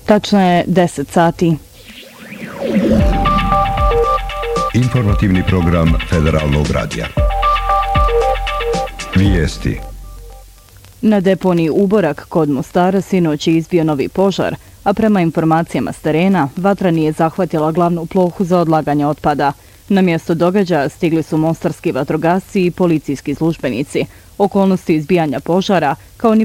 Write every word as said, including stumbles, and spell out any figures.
Tačno je deset sati. Informativni program Federalnog radija. Vijesti. Na deponiji Uborak kod Mostara sinoć je izbio novi požar, a prema informacijama s terena, vatra nije zahvatila glavnu plohu za odlaganje otpada. Na mjesto događaja stigli su mostarski vatrogasci i policijski službenici. Okolnosti izbijanja požara, kao ni